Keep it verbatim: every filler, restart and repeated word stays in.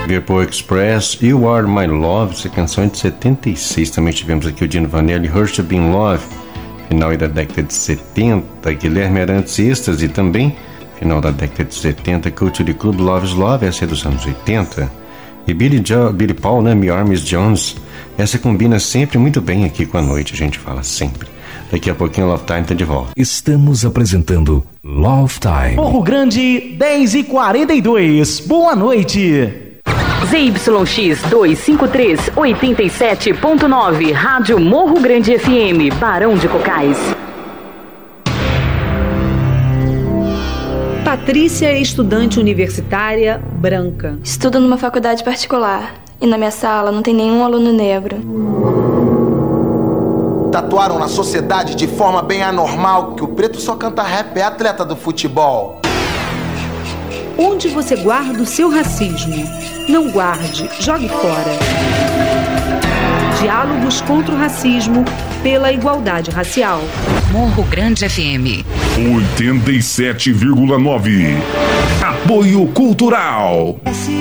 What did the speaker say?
Vapor Express, You Are My Love, essa canção é de setenta e seis. Também tivemos aqui o Dino Vanelli, Hurt to Be in Love, final da década de setenta. Guilherme Arantes, Êxtase, também final da década de setenta. Culture Club, Love is Love, essa é dos anos oitenta. E Billy, jo- Billy Paul, né, Me Arms Jones, essa combina sempre muito bem aqui com a noite, a gente fala sempre. Daqui a pouquinho o Love Time tá de volta. Estamos apresentando Love Time. Morro Grande, dez e quarenta e dois. Boa noite. Z Y X duzentos e cinquenta e três, oitenta e sete ponto nove, Rádio Morro Grande F M, Barão de Cocais. Patrícia é estudante universitária branca. Estudo numa faculdade particular e na minha sala não tem nenhum aluno negro. Tatuaram na sociedade de forma bem anormal que o preto só canta rap, é atleta do futebol. Onde você guarda o seu racismo? Não guarde, jogue fora. Diálogos contra o racismo pela igualdade racial. Morro Grande F M oitenta e sete vírgula nove. Apoio Cultural.